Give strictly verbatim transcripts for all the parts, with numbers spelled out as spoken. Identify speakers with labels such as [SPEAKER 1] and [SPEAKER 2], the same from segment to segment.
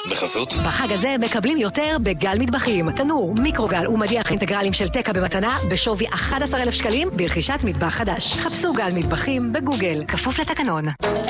[SPEAKER 1] בחסות?
[SPEAKER 2] בחג הזה מקבלים יותר בגל מטבחים. תנור, מיקרוגל ומדיח אינטגרלים של תקה במתנה בשווי אחד עשר אלף שקלים ברכישת מטבח חדש. חפשו גל מטבחים בגוגל. כפוף לתקנון.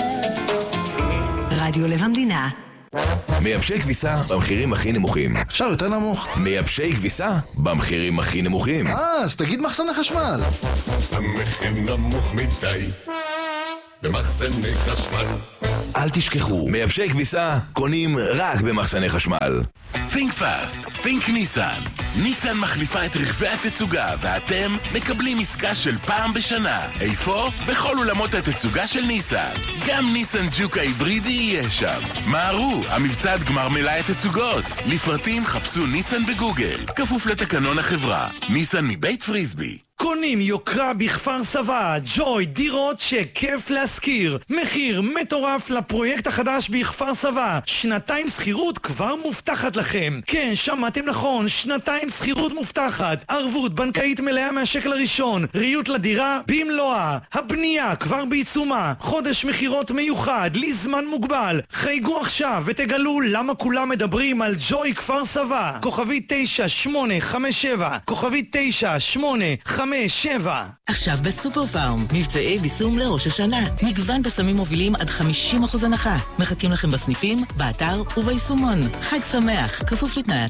[SPEAKER 2] רדיו לב המדינה.
[SPEAKER 3] מייבשי כביסה במחירים הכי נמוכים.
[SPEAKER 4] אפשר יותר נמוך.
[SPEAKER 3] מייבשי כביסה במחירים הכי נמוכים.
[SPEAKER 4] אה, אז תגיד מחסני חשמל.
[SPEAKER 5] המחיר נמוך מדי במחסני חשמל.
[SPEAKER 3] אל תשכחו, מייבשי כביסה קונים רק במחסני חשמל.
[SPEAKER 6] Think fast, think ניסן. ניסן מחליפה את רכבי התצוגה ואתם מקבלים עסקה של פעם בשנה. איפה? בכל אולמות התצוגה של ניסן. גם ניסן ג'וק ההיברידי יהיה שם. מהרו, המבצע עד גמר מלאי התצוגות. לפרטים חפשו ניסן בגוגל. כפוף לתקנון החברה. ניסן מבית פריסבי.
[SPEAKER 7] קונים יוקרה בכפר סבא, ג'וי, דירות שכיף להשכיר. מחיר מטורף לפרויקט החדש בכפר סבא. שנתיים שכירות כבר מובטחת לכם. כן, שמעתם נכון, שנתיים שכירות מובטחת. ערבות בנקאית מלאה מהשקל הראשון. ריהוט לדירה במלואה. הבנייה כבר בעיצומה. חודש מחירות מיוחד, לזמן מוגבל. חייגו עכשיו ותגלו למה כולם מדברים על ג'וי כפר סבא. כוכבי תשע שמונה חמש שבע, כוכבי תשע שמונה חמש שבע.
[SPEAKER 8] עכשיו בסופר פארם, מבצעי ביסום לראש השנה. מגוון בסמים מובילים עד חמישים אחוז הנחה. מחכים לכם בסניפים, באתר וביישומון. חג שמח, כפוף לתנאי